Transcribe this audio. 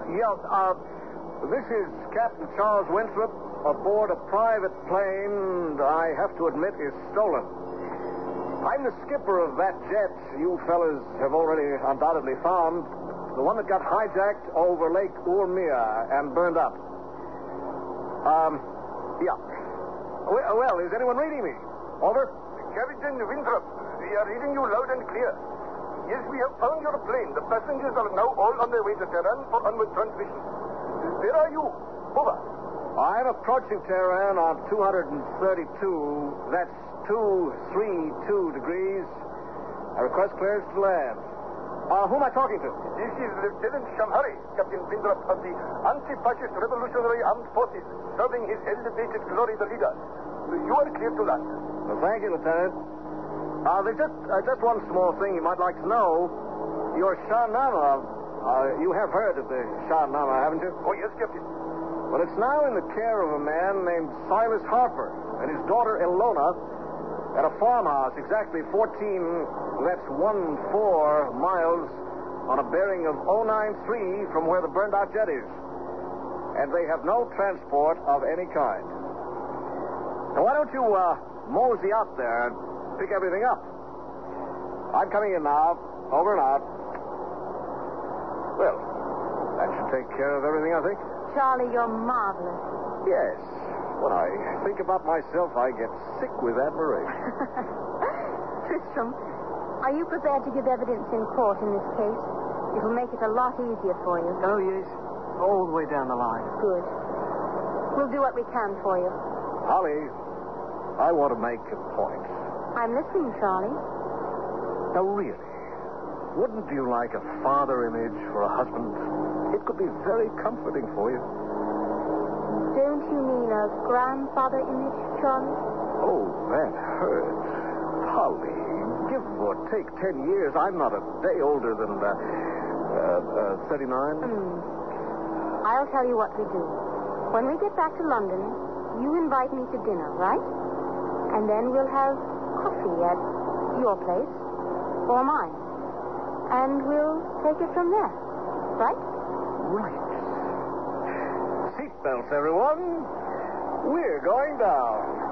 Yes, this is Captain Charles Winthrop aboard a private plane I have to admit is stolen. I'm the skipper of that jet you fellas have already undoubtedly found, the one that got hijacked over Lake Urmia and burned up. Yeah. Well, is anyone reading me? Over. Captain Winthrop, we are reading you loud and clear. Yes, we have found your plane. The passengers are now all on their way to Tehran for onward transmission. Where are you? Over. I'm approaching Tehran on 232. That's 232 degrees. I request clearance to land. Who am I talking to? This is Lieutenant Shamhari, Captain Winthrop of the Anti-Fascist Revolutionary Armed Forces, serving His Elevated Glory the Leader. You are clear to land. Well, thank you, Lieutenant. There's just one small thing you might like to know. Your Shahnameh, you have heard of the Shahnameh, haven't you? Oh, yes, Captain. Well, it's now in the care of a man named Silas Harper and his daughter Ilona at a farmhouse exactly 14 miles on a bearing of 093 from where the burned-out jet is. And they have no transport of any kind. Now, why don't you mosey out there and pick everything up? I'm coming in now. Over and out. Well, that should take care of everything, I think. Charlie, you're marvelous. Yes. When I think about myself, I get sick with admiration. Tristram, are you prepared to give evidence in court in this case? It will make it a lot easier for you. Oh, yes. All the way down the line. Good. We'll do what we can for you. Holly, I want to make a point. I'm listening, Charlie. Now, really, wouldn't you like a father image for a husband? It could be very comforting for you. Don't you mean a grandfather image, Charlie? Oh, that hurts. Holly, give or take 10 years. I'm not a day older than 39. I'll tell you what we do. When we get back to London, you invite me to dinner, right? And then we'll have coffee at your place or mine. And we'll take it from there, right? Right. Seatbelts, everyone. We're going down.